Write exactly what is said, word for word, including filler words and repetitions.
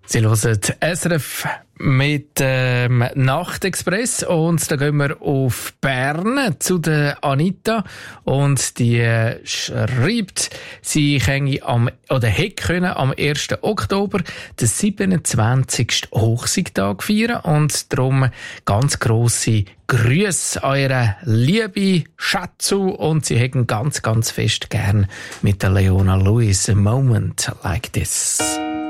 Sie hören S R F mit dem ähm, Nachtexpress und da gehen wir auf Bern zu der Anita und die äh, schreibt, sie könne am, oder hätte können am ersten Oktober den siebenundzwanzigsten Hochsiegtag feiern und darum ganz grosse Grüße an ihre liebe Schatzu und sie hätten ganz, ganz fest gern mit der Leona Lewis a Moment Like This.